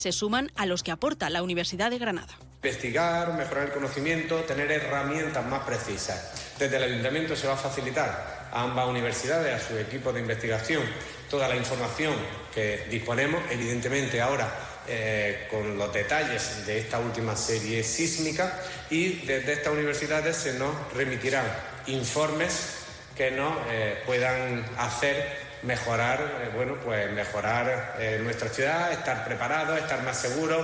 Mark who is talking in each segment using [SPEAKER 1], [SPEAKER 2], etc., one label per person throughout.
[SPEAKER 1] se suman a los que aporta la Universidad de Granada.
[SPEAKER 2] Investigar, mejorar el conocimiento, tener herramientas más precisas. Desde el Ayuntamiento se va a facilitar a ambas universidades, a su equipo de investigación, toda la información que disponemos, evidentemente ahora con los detalles de esta última serie sísmica, y desde estas universidades se nos remitirán informes que nos puedan hacer mejorar, mejorar nuestra ciudad, estar preparados, estar más seguros.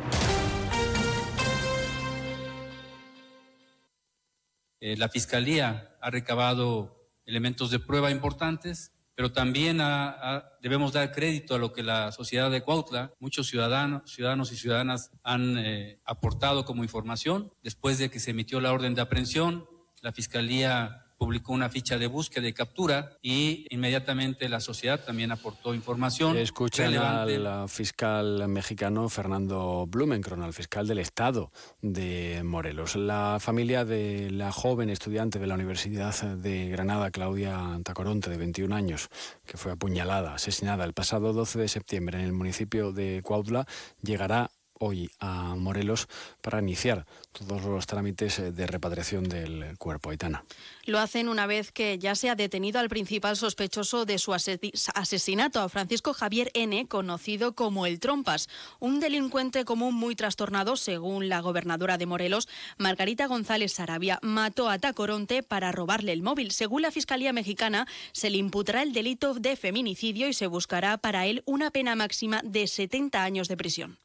[SPEAKER 3] La Fiscalía ha recabado elementos de prueba importantes, pero también debemos dar crédito a lo que la sociedad de Cuautla, muchos ciudadanos y ciudadanas han aportado como información. Después de que se emitió la orden de aprehensión, la Fiscalía publicó una ficha de búsqueda y captura y inmediatamente la sociedad también aportó información.
[SPEAKER 4] Escuchan al fiscal mexicano Fernando Blumenkron, al fiscal del Estado de Morelos. La familia de la joven estudiante de la Universidad de Granada, Claudia Tacoronte, de 21 años, que fue apuñalada, asesinada el pasado 12 de septiembre en el municipio de Cuautla, llegará hoy a Morelos para iniciar todos los trámites de repatriación del cuerpo. Aitana.
[SPEAKER 1] Lo hacen una vez que ya se ha detenido al principal sospechoso de su asesinato, a Francisco Javier N., conocido como el Trompas, un delincuente común muy trastornado. Según la gobernadora de Morelos, Margarita González Sarabia, mató a Tacoronte para robarle el móvil. Según la Fiscalía mexicana, se le imputará el delito de feminicidio y se buscará para él una pena máxima de 70 años de prisión.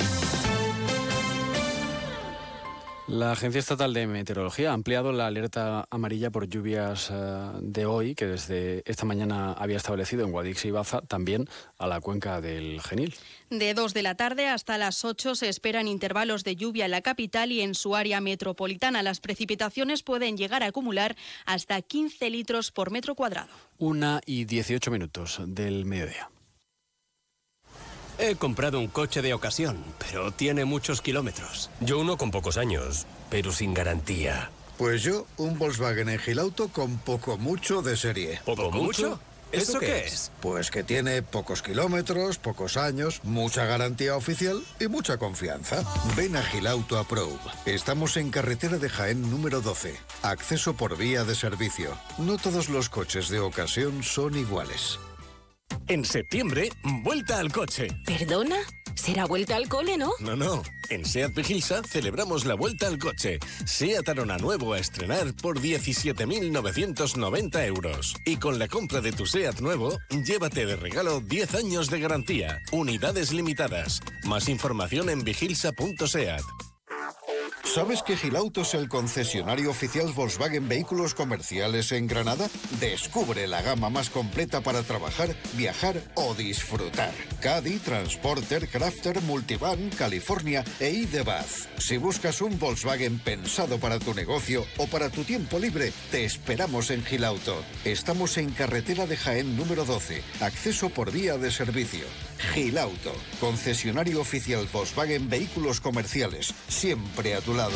[SPEAKER 4] La Agencia Estatal de Meteorología ha ampliado la alerta amarilla por lluvias de hoy, que desde esta mañana había establecido en Guadix y Baza, también a la cuenca del Genil.
[SPEAKER 1] De 2 de la tarde hasta las 8 se esperan intervalos de lluvia en la capital y en su área metropolitana. Las precipitaciones pueden llegar a acumular hasta 15 litros por metro cuadrado.
[SPEAKER 4] 1:18 del mediodía.
[SPEAKER 5] He comprado un coche de ocasión, pero tiene muchos kilómetros.
[SPEAKER 6] Yo uno con pocos años, pero sin garantía.
[SPEAKER 7] Pues yo, un Volkswagen en Gilauto con poco mucho de serie.
[SPEAKER 6] ¿Poco mucho? ¿Eso qué es?
[SPEAKER 7] Pues que tiene pocos kilómetros, pocos años, mucha garantía oficial y mucha confianza. Ven a Gilauto Approve. Estamos en carretera de Jaén número 12. Acceso por vía de servicio. No todos los coches de ocasión son iguales.
[SPEAKER 6] En septiembre, vuelta al coche.
[SPEAKER 8] ¿Perdona? ¿Será vuelta al cole, no?
[SPEAKER 6] No. En SEAT Vigilsa celebramos la vuelta al coche. SEAT Arona nuevo a estrenar por 17.990 euros. Y con la compra de tu SEAT nuevo, llévate de regalo 10 años de garantía. Unidades limitadas. Más información en vigilsa.seat.
[SPEAKER 7] ¿Sabes que Gilauto es el concesionario oficial Volkswagen Vehículos Comerciales en Granada? Descubre la gama más completa para trabajar, viajar o disfrutar. Caddy, Transporter, Crafter, Multivan, California e ID.Buzz. Si buscas un Volkswagen pensado para tu negocio o para tu tiempo libre, te esperamos en Gilauto. Estamos en carretera de Jaén número 12. Acceso por vía de servicio. Gilauto, concesionario oficial Volkswagen Vehículos Comerciales. Siempre a tu lado.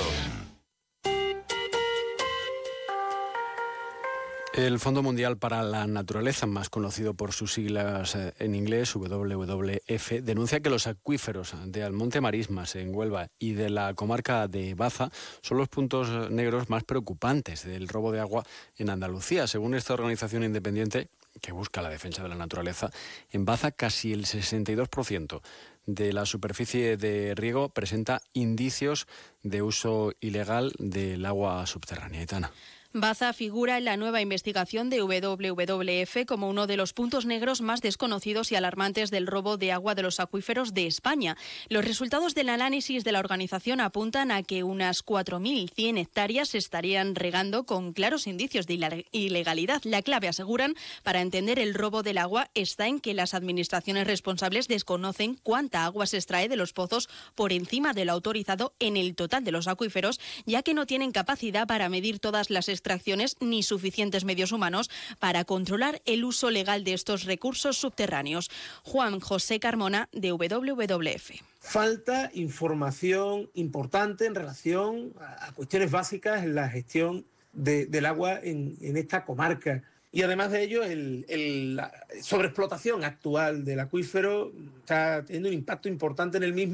[SPEAKER 4] El Fondo Mundial para la Naturaleza, más conocido por sus siglas en inglés, WWF, denuncia que los acuíferos de Almonte Marismas en Huelva y de la comarca de Baza son los puntos negros más preocupantes del robo de agua en Andalucía. Según esta organización independiente que busca la defensa de la naturaleza, en Baza casi el 62% de la superficie de riego presenta indicios de uso ilegal del agua subterránea. Aitana.
[SPEAKER 1] Baza figura en la nueva investigación de WWF como uno de los puntos negros más desconocidos y alarmantes del robo de agua de los acuíferos de España. Los resultados del análisis de la organización apuntan a que unas 4.100 hectáreas se estarían regando con claros indicios de ilegalidad. La clave, aseguran, para entender el robo del agua está en que las administraciones responsables desconocen cuánta agua se extrae de los pozos por encima de lo autorizado en el total de los acuíferos, ya que no tienen capacidad para medir todas las extracciones ni suficientes medios humanos para controlar el uso legal de estos recursos subterráneos. Juan José Carmona, de WWF.
[SPEAKER 9] Falta información importante en relación a cuestiones básicas en la gestión del agua en esta comarca. Y además de ello, la sobreexplotación actual del acuífero está teniendo un impacto importante en el mismo.